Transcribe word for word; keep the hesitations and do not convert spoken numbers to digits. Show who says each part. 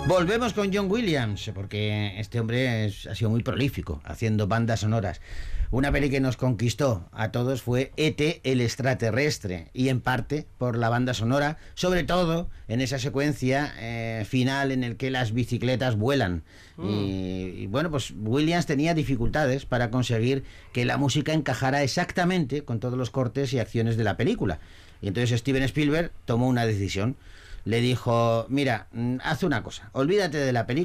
Speaker 1: Volvemos con John Williams, porque este hombre es, ha sido muy prolífico haciendo bandas sonoras. Una peli que nos conquistó a todos fue E T el extraterrestre, y en parte por la banda sonora, sobre todo en esa secuencia eh, final en el que las bicicletas vuelan. Mm. Y, y bueno, pues Williams tenía dificultades para conseguir que la música encajara exactamente con todos los cortes y acciones de la película. Y entonces Steven Spielberg tomó una decisión. Le dijo: mira, haz una cosa, olvídate de la película.